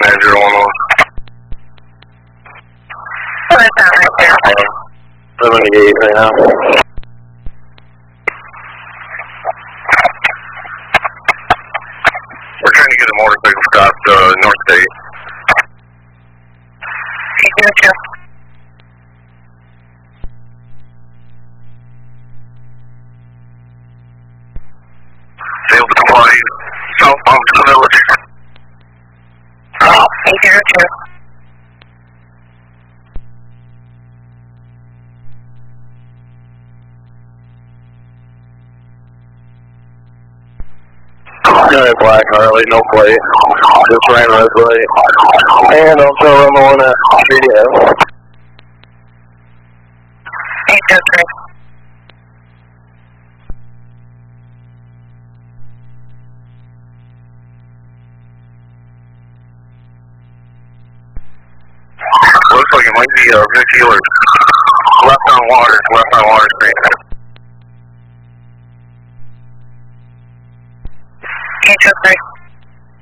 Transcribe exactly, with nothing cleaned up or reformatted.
Manager one one. What is that right there? I'm in the gate right now. We're trying to get a motorcycle stopped uh, North State. Thank you. Failed to comply. Southbound to the village. Oh, thank you. Alright, Black Harley, no plate. Just ran red light. And also run the one at C D S. Thank you. Looks like it might be uh, Vic Healer. Left on water, left on water street. Thank you.